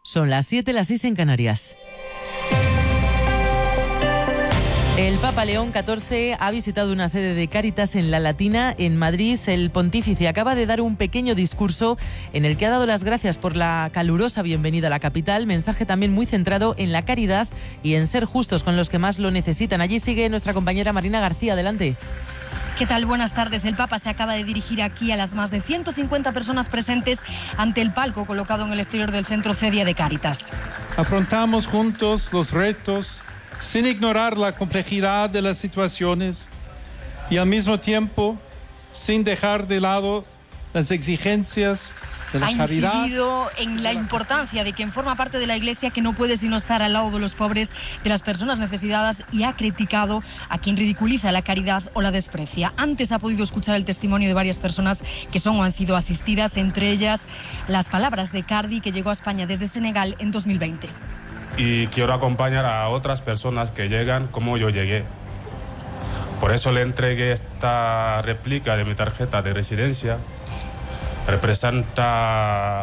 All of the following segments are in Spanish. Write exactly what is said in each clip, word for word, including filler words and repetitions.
Son las siete, las seis en Canarias. El Papa León catorce ha visitado una sede de Cáritas en La Latina, en Madrid. El pontífice acaba de dar un pequeño discurso en el que ha dado las gracias por la calurosa bienvenida a la capital, mensaje también muy centrado en la caridad y en ser justos con los que más lo necesitan. Allí sigue nuestra compañera Marina García, adelante. ¿Qué tal? Buenas tardes. El Papa se acaba de dirigir aquí a las más de ciento cincuenta personas presentes ante el palco colocado en el exterior del centro Cedia de Cáritas. Afrontamos juntos los retos sin ignorar la complejidad de las situaciones y al mismo tiempo sin dejar de lado las exigencias de la ha caridad. Ha incidido en la importancia de quien forma parte de la Iglesia, que no puede sino estar al lado de los pobres, de las personas necesitadas, y ha criticado a quien ridiculiza la caridad o la desprecia. Antes ha podido escuchar el testimonio de varias personas que son o han sido asistidas, entre ellas las palabras de Cardi, que llegó a España desde Senegal en dos mil veinte. Y quiero acompañar a otras personas que llegan como yo llegué. Por eso le entregué esta réplica de mi tarjeta de residencia. Representa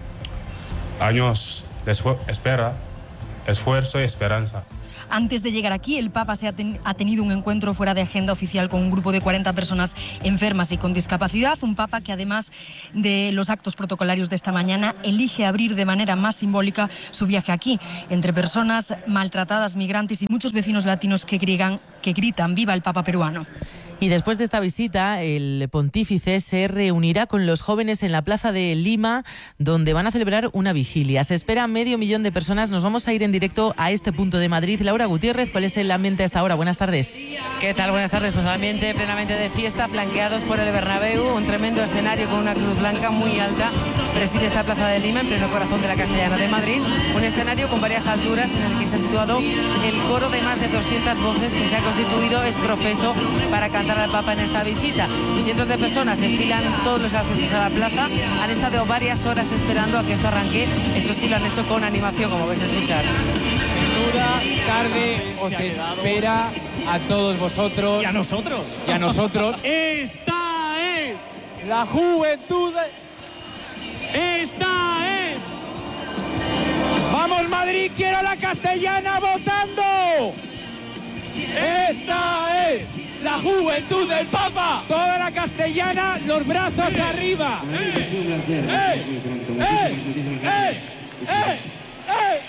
años de espera, esfuerzo y esperanza. Antes de llegar aquí, el Papa se ha, ten, ha tenido un encuentro fuera de agenda oficial con un grupo de cuarenta personas enfermas y con discapacidad. Un Papa que, además de los actos protocolarios de esta mañana, elige abrir de manera más simbólica su viaje aquí, entre personas maltratadas, migrantes y muchos vecinos latinos que gritan, que gritan ¡viva el Papa peruano! Y después de esta visita, el pontífice se reunirá con los jóvenes en la plaza de Lima, donde van a celebrar una vigilia. Se espera medio millón de personas. Nos vamos a ir en directo a este punto de Madrid. Laura Gutiérrez, ¿cuál es el ambiente a esta hora? Buenas tardes. ¿Qué tal? Buenas tardes. Pues el ambiente plenamente de fiesta, flanqueados por el Bernabéu, un tremendo escenario con una cruz blanca muy alta. Preside esta plaza de Lima, en pleno corazón de la Castellana de Madrid. Un escenario con varias alturas en el que se ha situado el coro de más de doscientas voces que se ha constituido es profeso para cantar al Papa en esta visita. Cientos de personas enfilan todos los accesos a la plaza. Han estado varias horas esperando a que esto arranque. Eso sí, lo han hecho con animación, como vais a escuchar. Menuda tarde os espera a todos vosotros. Y a nosotros. Y a nosotros. Esta es la juventud. Esta es. ¡Vamos, Madrid! ¡Quiero la Castellana votando! Esta es la juventud del Papa. Toda la Castellana, los brazos ¡Eh! Arriba. ¡Eh! ¡Eh! ¡Eh! ¡Eh! ¡Eh! ¡Eh!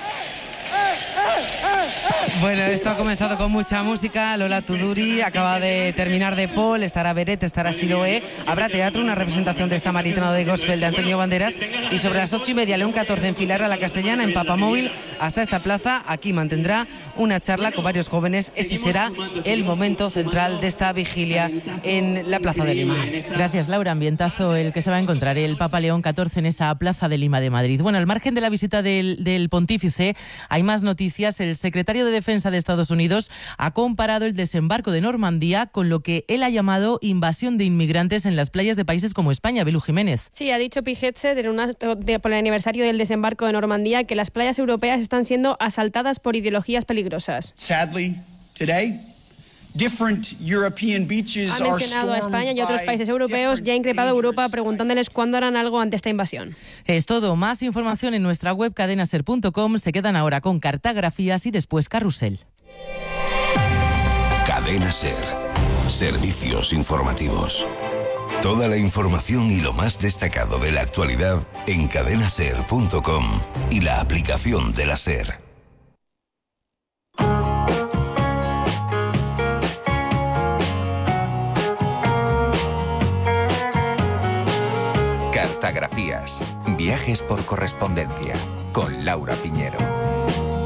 Bueno, esto ha comenzado con mucha música. Lola Tuduri acaba de terminar de Paul, estará Beret, estará Siloé, habrá teatro, una representación del Samaritano de Gospel de Antonio Banderas, y sobre las ocho y media León catorce enfilará la Castellana en Papamóvil hasta esta plaza. Aquí mantendrá una charla con varios jóvenes. Ese será el momento central de esta vigilia en la Plaza de Lima. Gracias, Laura. Ambientazo el que se va a encontrar el Papa León catorce en esa Plaza de Lima de Madrid. Bueno, al margen de la visita del, del pontífice, hay más noticias. El secretario de Defensa de Estados Unidos ha comparado el desembarco de Normandía con lo que él ha llamado invasión de inmigrantes en las playas de países como España. Belu Jiménez. Sí, ha dicho Pijetze en una, de, por el aniversario del desembarco de Normandía que las playas europeas están siendo asaltadas por ideologías peligrosas. Sadly, today, different European beaches ha mencionado a España y otros países europeos y ha increpado a Europa preguntándoles cuándo harán algo ante esta invasión. Es todo. Más información en nuestra web cadena ser punto com. Se quedan ahora con cartografías y después carrusel. Cadena Ser. Servicios informativos. Toda la información y lo más destacado de la actualidad en cadena ser punto com y la aplicación de la SER. Cartografías. Viajes por correspondencia. Con Laura Piñero.